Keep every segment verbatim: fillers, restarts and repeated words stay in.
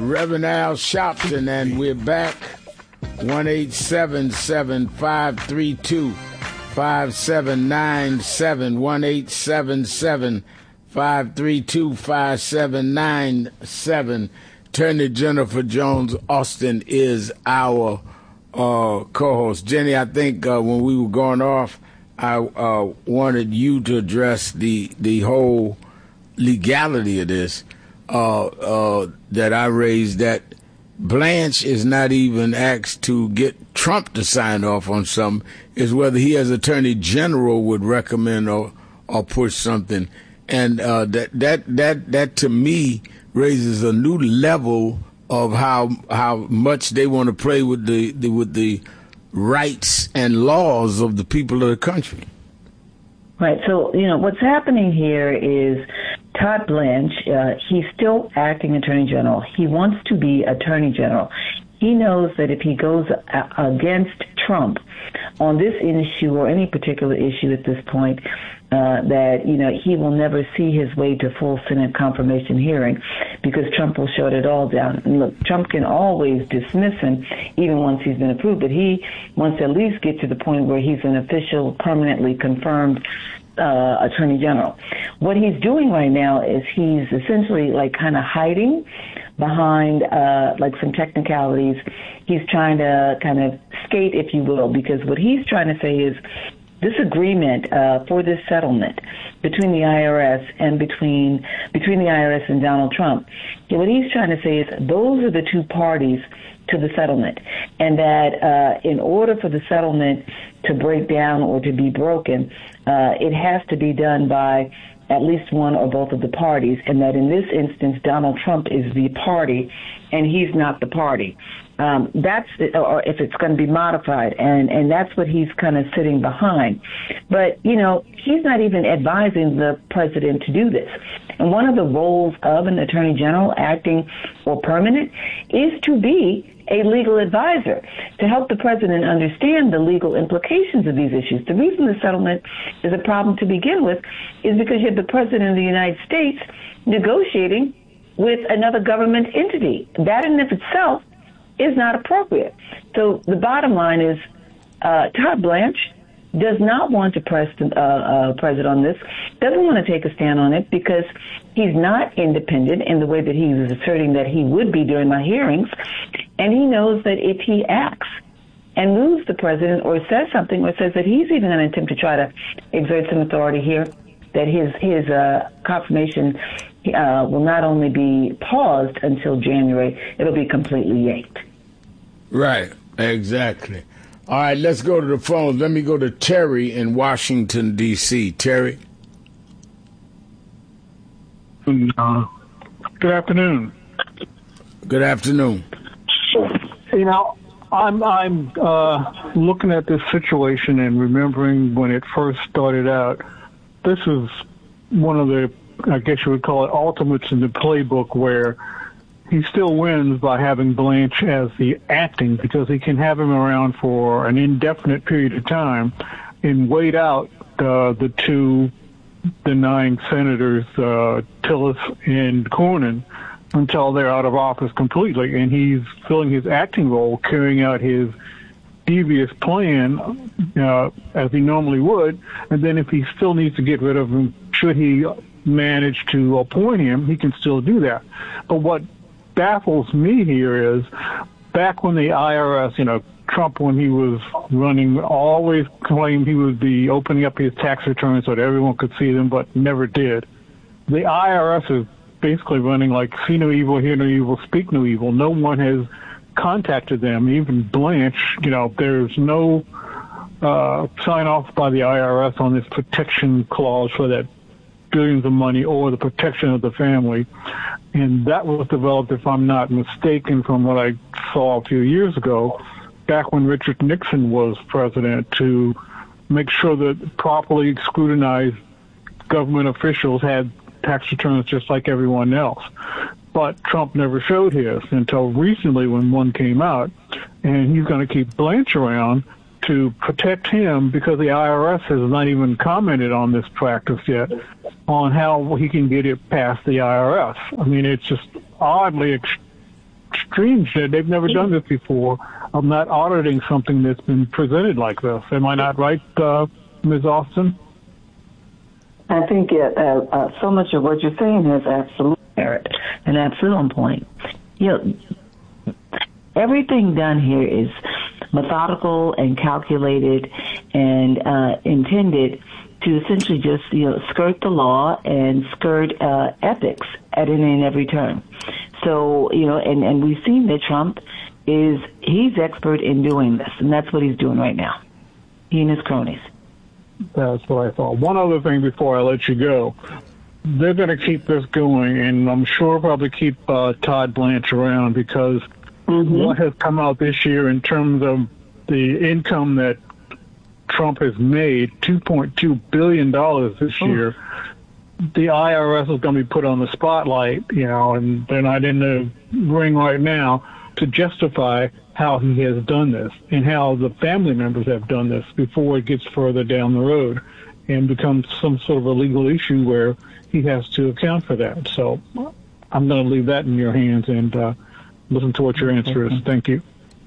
Reverend Al Sharpton, and we're back. one eight seven seven, five three two, five seven nine seven. one eight seven seven, five three two, five seven nine seven. Attorney Jennifer Jones Austin is our uh, co-host. Jenny, I think uh, when we were going off, I uh, wanted you to address the the whole legality of this uh, uh, that I raised, that Blanche is not even asked to get Trump to sign off on something, is whether he as Attorney General would recommend or, or push something. And uh, that, that, that, that to me raises a new level of how how much they want to play with the, the with the rights and laws of the people of the country. Right. So, you know, what's happening here is Todd Blanche, uh, he's still acting Attorney General. He wants to be Attorney General. He knows that if he goes a- against Trump on this issue or any particular issue at this point, uh, that, you know, he will never see his way to full Senate confirmation hearing because Trump will shut it all down. And look, Trump can always dismiss him even once he's been approved, but he wants to at least get to the point where he's an official, permanently confirmed uh, Attorney General. What he's doing right now is he's essentially like kind of hiding behind uh, like some technicalities. He's trying to kind of skate, if you will, because what he's trying to say is this agreement uh, for this settlement between the I R S and between between the I R S and Donald Trump, you know, what he's trying to say is those are the two parties to the settlement, and that uh, in order for the settlement to break down or to be broken, uh, it has to be done by at least one or both of the parties, and that in this instance, Donald Trump is the party and he's not the party. Um, that's, or if it's going to be modified, and, and that's what he's kind of sitting behind. But, you know, he's not even advising the president to do this. And one of the roles of an attorney general, acting or permanent, is to be a legal advisor to help the president understand the legal implications of these issues. The reason the settlement is a problem to begin with is because you have the president of the United States negotiating with another government entity. That in and of itself is not appropriate. So the bottom line is uh, Todd Blanche does not want to press the uh, uh, president on this, doesn't want to take a stand on it because he's not independent in the way that he was asserting that he would be during my hearings. And he knows that if he acts and moves the president or says something or says that he's even going to attempt to try to exert some authority here, that his, his uh, confirmation uh, will not only be paused until January, it'll be completely yanked. Right, exactly. All right, let's go to the phones. Let me go to Terry in Washington, D C Terry. Uh, good afternoon. Good afternoon. You know, I'm I'm uh, looking at this situation and remembering when it first started out. This is one of the, I guess you would call it, ultimates in the playbook where he still wins by having Blanche as the acting, because he can have him around for an indefinite period of time and wait out uh, the two denying senators, uh, Tillis and Cornyn, until they're out of office completely. And he's filling his acting role, carrying out his devious plan uh, as he normally would. And then if he still needs to get rid of him, should he manage to appoint him, he can still do that. But what baffles me here is back when the I R S, you know, Trump, when he was running, always claimed he would be opening up his tax returns so that everyone could see them, but never did. The I R S is basically running like see no evil, hear no evil, speak no evil. No one has contacted them, even Blanche. You know, there's no uh, sign off by the I R S on this protection clause for that billions of money or the protection of the family. And that was developed, if I'm not mistaken, from what I saw a few years ago, back when Richard Nixon was president, to make sure that properly scrutinized government officials had tax returns just like everyone else. But Trump never showed his until recently when one came out, and he's going to keep Blanche around to protect him because the I R S has not even commented on this practice yet, on how he can get it past the I R S. I mean, it's just oddly strange that they've never done this before. I'm not auditing something that's been presented like this. Am I not right, uh, Miz Austin? I think uh, uh, so much of what you're saying has absolute merit and absolute on point. You know, everything done here is methodical and calculated and uh, intended to essentially just, you know, skirt the law and skirt uh, ethics at any and every turn. So, you know, and, and we've seen that Trump is, he's expert in doing this, and that's what he's doing right now, he and his cronies. That's what I thought. One other thing before I let you go. They're going to keep this going, and I'm sure probably keep uh, Todd Blanche around because mm-hmm. what has come out this year in terms of the income that Trump has made, two point two billion dollars this oh. year, the I R S is going to be put on the spotlight, you know, and they're not in the ring right now to justify how he has done this and how the family members have done this before it gets further down the road and becomes some sort of a legal issue where he has to account for that. So I'm going to leave that in your hands and uh, listen to what your answer is. Thank you.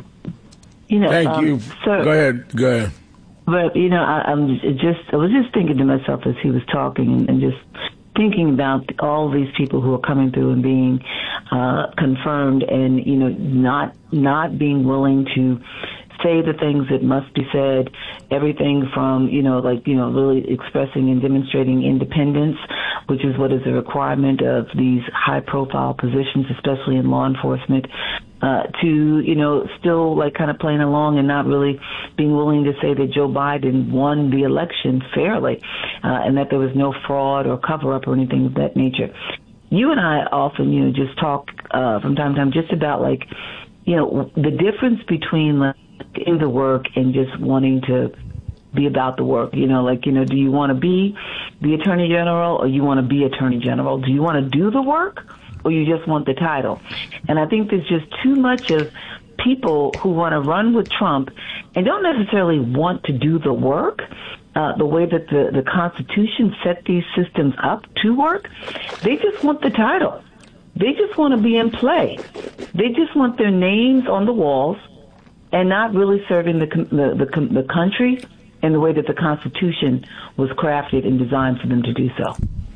You know, Thank um, you. Sir, go ahead. Go ahead. But, you know, I, I'm just, I was just thinking to myself as he was talking and just thinking about all these people who are coming through and being uh, confirmed and, you know, not, not being willing to say the things that must be said, everything from, you know, like, you know, really expressing and demonstrating independence, which is what is a requirement of these high-profile positions, especially in law enforcement, uh, to, you know, still, like, kind of playing along and not really being willing to say that Joe Biden won the election fairly uh, and that there was no fraud or cover-up or anything of that nature. You and I often, you know, just talk uh, from time to time just about, like, you know, the difference between, like, in the work and just wanting to be about the work. You know, like, you know, do you want to be the Attorney General or you want to be Attorney General? Do you want to do the work or you just want the title? And I think there's just too much of people who want to run with Trump and don't necessarily want to do the work. Uh, the way that the, the Constitution set these systems up to work, they just want the title. They just want to be in play. They just want their names on the walls and not really serving the, the the the country in the way that the Constitution was crafted and designed for them to do so.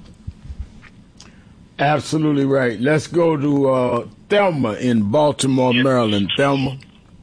Absolutely right. Let's go to uh, Thelma in Baltimore, Maryland. Thelma.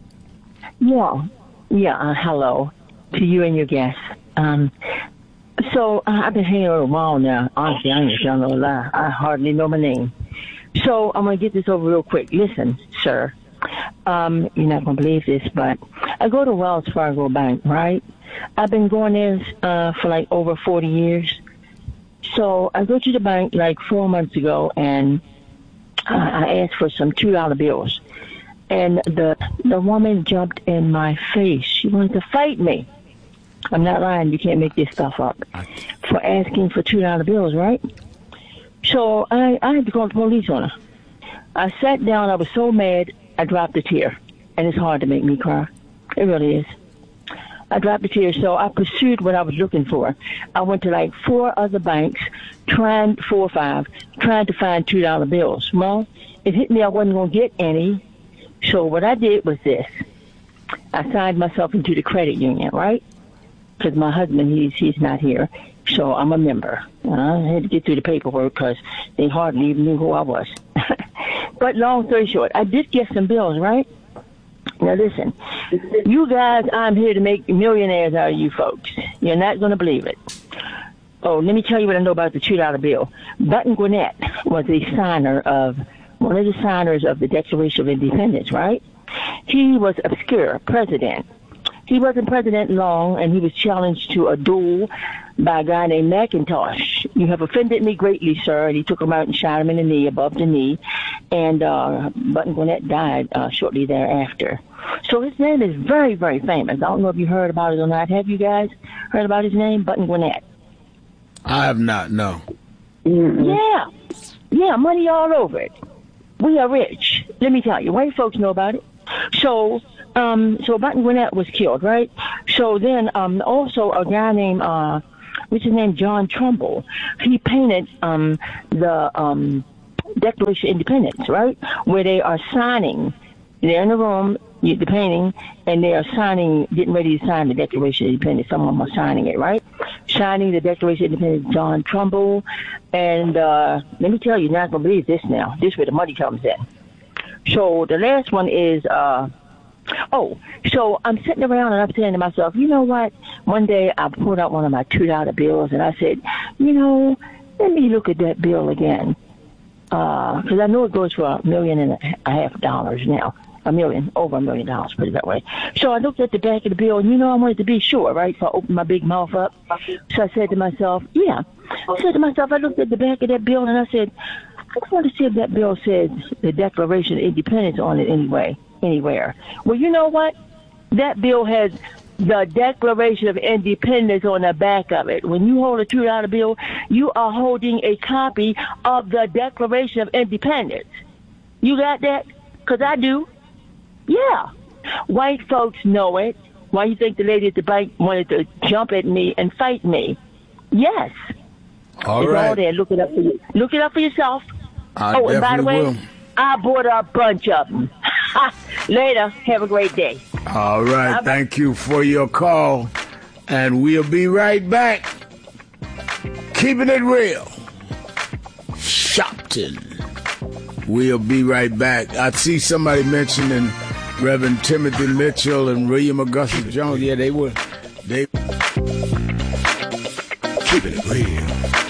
Yeah, yeah. Uh, hello to you and your guests. Um, so uh, I've been hanging out a while now. Honestly, I ain't gonna tell no lie. I hardly know my name. So I'm gonna get this over real quick. Listen, sir. Um, you're not going to believe this, but I go to Wells Fargo Bank, right? I've been going there uh, for like over forty years. So I go to the bank like four months ago, and uh, I asked for some two dollar bills. And the the woman jumped in my face. She wanted to fight me. I'm not lying. You can't make this stuff up. For asking for two dollar bills, right? So I, I had to call the police on her. I sat down. I was so mad. I dropped a tear, and it's hard to make me cry. It really is. I dropped a tear, so I pursued what I was looking for. I went to like four other banks, trying, four or five, trying to find two dollar bills. Well, it hit me I wasn't going to get any, so what I did was this. I signed myself into the credit union, right? Because my husband, he's, he's not here, so I'm a member. I had to get through the paperwork because they hardly even knew who I was. But long story short, I did get some bills, right? Now listen, you guys, I'm here to make millionaires out of you folks. You're not going to believe it. Oh, let me tell you what I know about the two dollar bill. Button Gwinnett was a signer of, one of the signers of the Declaration of Independence, right? He was obscure president. He wasn't president long, and he was challenged to a duel by a guy named McIntosh. You have offended me greatly, sir. And he took him out and shot him in the knee, above the knee. And uh, Button Gwinnett died uh, shortly thereafter. So his name is very, very famous. I don't know if you heard about it or not. Have you guys heard about his name, Button Gwinnett? I have not, no. Mm-hmm. Yeah. Yeah, money all over it. We are rich. Let me tell you, white folks know about it. So... Um, so Button Gwinnett was killed, right? So then, um, also a guy named, uh, what's his name, John Trumbull. He painted, um, the, um, Declaration of Independence, right? Where they are signing. They're in the room, the painting, and they are signing, getting ready to sign the Declaration of Independence. Someone was signing it, right? Signing the Declaration of Independence, John Trumbull. And uh, let me tell you, you're not going to believe this now. This is where the money comes in. So the last one is, uh, oh, so I'm sitting around and I'm saying to myself, you know what? One day I pulled out one of my two dollar bills and I said, you know, let me look at that bill again. Because uh, I know it goes for a million and a half dollars now. A million, over a million dollars, put it that way. So I looked at the back of the bill, and you know, I wanted to be sure, right? So I opened my big mouth up. So I said to myself, yeah. I said to myself, I looked at the back of that bill, and I said, I want to see if that bill says the Declaration of Independence on it anyway, anywhere. Well, you know what? That bill has the Declaration of Independence on the back of it. When you hold a two dollar bill, you are holding a copy of the Declaration of Independence. You got that? Because I do. Yeah. White folks know it. Why you think the lady at the bank wanted to jump at me and fight me? Yes. All it's right. all there. Look it up for you. Look it up for yourself. I oh, and by the way, will. I bought a bunch of them. Later. Have a great day. All right. Bye-bye. Thank you for your call. And we'll be right back. Keeping it real. Shopton. We'll be right back. I see somebody mentioning Reverend Timothy Mitchell and William Augustus Jones. Yeah, they were. They keeping it real.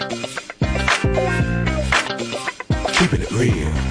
Keeping it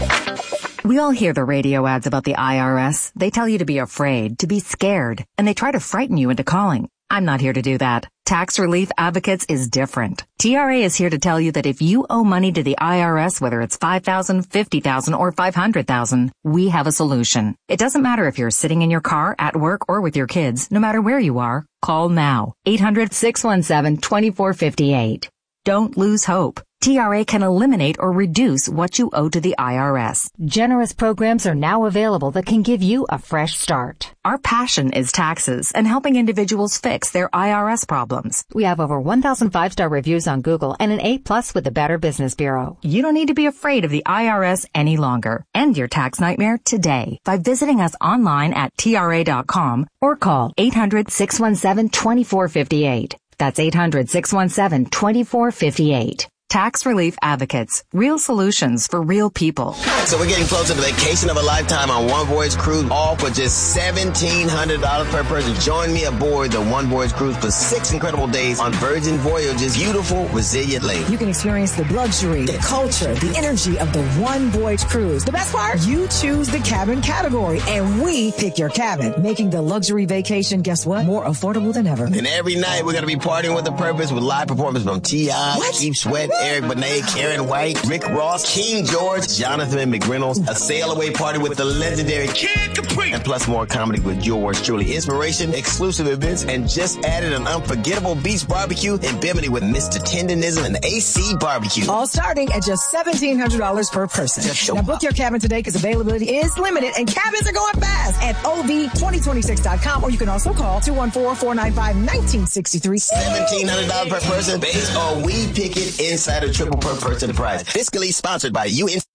real. We all hear the radio ads about the I R S. They tell you to be afraid, to be scared, and they try to frighten you into calling. I'm not here to do that. Tax Relief Advocates is different. T R A is here to tell you that if you owe money to the I R S, whether it's five thousand dollars, fifty thousand dollars, or five hundred thousand dollars, we have a solution. It doesn't matter if you're sitting in your car, at work, or with your kids. No matter where you are, call now. eight hundred, six one seven, two four five eight. Don't lose hope. T R A can eliminate or reduce what you owe to the I R S. Generous programs are now available that can give you a fresh start. Our passion is taxes and helping individuals fix their I R S problems. We have over one thousand five-star reviews on Google and an A plus with the Better Business Bureau. You don't need to be afraid of the I R S any longer. End your tax nightmare today by visiting us online at T R A dot com or call eight hundred, six one seven, two four five eight. That's eight hundred, six one seven, two four five eight. Tax Relief Advocates. Real solutions for real people. So we're getting closer to the vacation of a lifetime on One Voyage Cruise, all for just seventeen hundred dollars per person. Join me aboard the One Voyage Cruise for six incredible days on Virgin Voyage's beautiful, resilient lake. You can experience the luxury, the culture, the energy of the One Voyage Cruise. The best part? You choose the cabin category, and we pick your cabin, making the luxury vacation, guess what? More affordable than ever. And every night we're going to be partying with a purpose with live performances from T I, Keith Sweat, Eric Benet, Karen White, Rick Ross, King George, Jonathan McReynolds, a sail away party with the legendary Kid Capri, and plus more comedy with yours truly. Inspiration, exclusive events, and just added an unforgettable beach barbecue in Bimini with Mister Tenderism and A C Barbecue. All starting at just seventeen hundred dollars per person. Now book your cabin today because availability is limited and cabins are going fast at O V twenty twenty-six dot com, or you can also call two one four, four nine five, one nine six three. seventeen hundred dollars per person based on We Pick It inside a triple per person price. Fiscally sponsored by U N.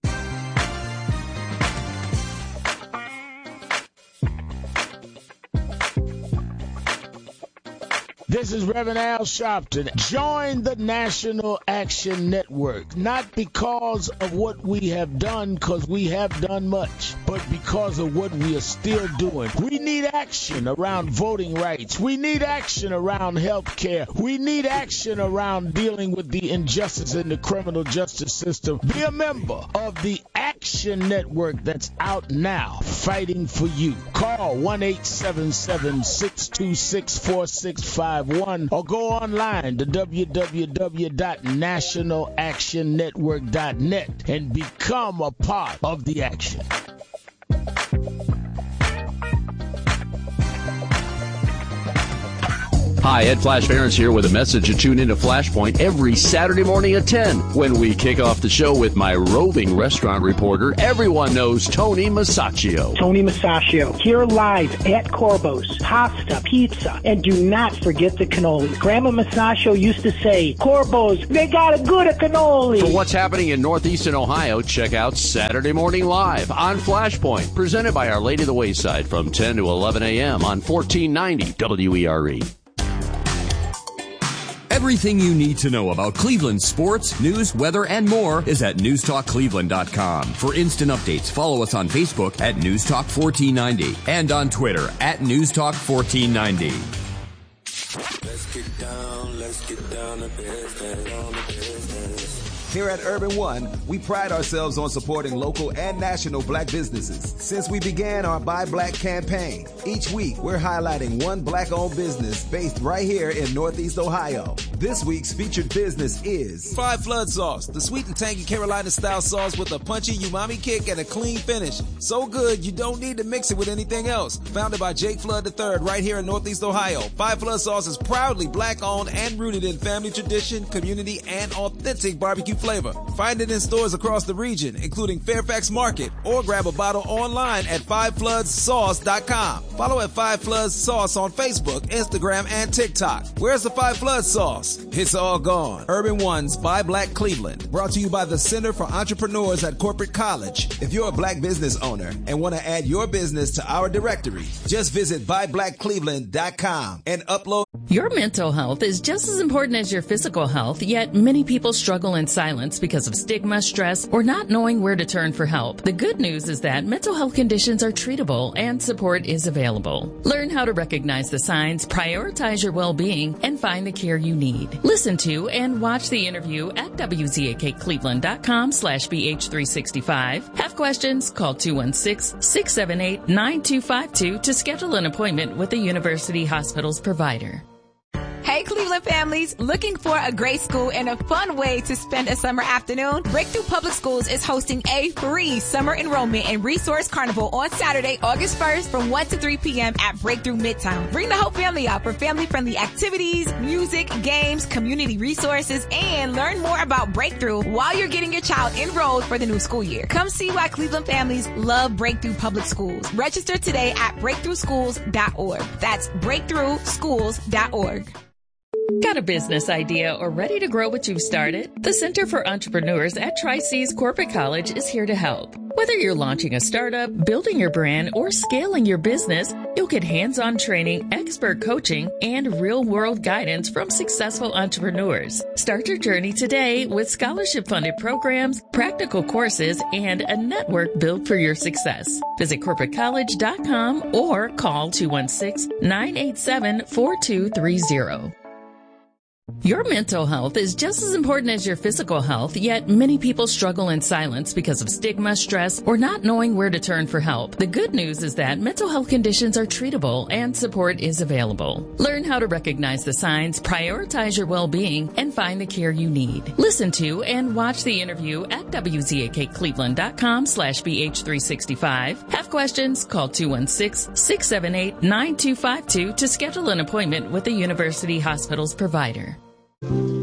This is Reverend Al Sharpton. Join the National Action Network, not because of what we have done, because we have done much, but because of what we are still doing. We need action around voting rights. We need action around health care. We need action around dealing with the injustice in the criminal justice system. Be a member of the Action Network that's out now, fighting for you. Call one eight seven seven, six two six, four six five one or go online to w w w dot national action network dot net and become a part of the action. Hi, Ed Flash Ferentz here with a message to tune into Flashpoint every Saturday morning at ten when we kick off the show with my roving restaurant reporter. Everyone knows Tony Masaccio. Tony Masaccio, here live at Corbo's. Pasta, pizza, and do not forget the cannoli. Grandma Masaccio used to say, Corbo's, they got a good cannoli. For what's happening in Northeastern Ohio, check out Saturday Morning Live on Flashpoint, presented by Our Lady of the Wayside from ten to eleven a.m. on fourteen ninety W E R E. Everything you need to know about Cleveland sports, news, weather, and more is at news talk cleveland dot com. For instant updates, follow us on Facebook at news talk fourteen ninety and on Twitter at news talk fourteen ninety. Let's get down, let's get down to business, on the business. Here at Urban One, we pride ourselves on supporting local and national black businesses. Since we began our Buy Black campaign, each week we're highlighting one black-owned business based right here in Northeast Ohio. This week's featured business is Five Flood Sauce, the sweet and tangy Carolina-style sauce with a punchy umami kick and a clean finish. So good, you don't need to mix it with anything else. Founded by Jake Flood the third right here in Northeast Ohio, Five Flood Sauce is proudly black-owned and rooted in family tradition, community, and authentic barbecue flavor. Find it in stores across the region, including Fairfax Market, or grab a bottle online at five floods sauce dot com. Follow at Five Floods Sauce on Facebook, Instagram, and TikTok. Where's the Five Floods Sauce? It's all gone. Urban One's Buy Black Cleveland, brought to you by the Center for Entrepreneurs at Corporate College. If you're a black business owner and want to add your business to our directory, just visit buy black cleveland dot com and upload. Your mental health is just as important as your physical health, yet many people struggle in silence because of stigma, stress, or not knowing where to turn for help. The good news is that mental health conditions are treatable and support is available. Learn how to recognize the signs, prioritize your well-being, and find the care you need. Listen to and watch the interview at W Z A K Cleveland dot com slash B H three sixty-five. Have questions? Call two one six, six seven eight, nine two five two to schedule an appointment with a University Hospitals provider. Hey, Cleveland families, looking for a great school and a fun way to spend a summer afternoon? Breakthrough Public Schools is hosting a free summer enrollment and resource carnival on Saturday, August first from one to three p.m. at Breakthrough Midtown. Bring the whole family out for family-friendly activities, music, games, community resources, and learn more about Breakthrough while you're getting your child enrolled for the new school year. Come see why Cleveland families love Breakthrough Public Schools. Register today at breakthrough schools dot org. That's breakthrough schools dot org. Got a business idea or ready to grow what you've started? The Center for Entrepreneurs at Tri-C's Corporate College is here to help. Whether you're launching a startup, building your brand, or scaling your business, you'll get hands-on training, expert coaching, and real-world guidance from successful entrepreneurs. Start your journey today with scholarship-funded programs, practical courses, and a network built for your success. Visit corporate college dot com or call two one six, nine eight seven, four two three zero. Your mental health is just as important as your physical health, yet many people struggle in silence because of stigma, stress, or not knowing where to turn for help. The good news is that mental health conditions are treatable and support is available. Learn how to recognize the signs, prioritize your well-being, and find the care you need. Listen to and watch the interview at W Z A K Cleveland dot com slash B H three sixty-five. Have questions? Call two one six, six seven eight, nine two five two to schedule an appointment with a University Hospitals provider.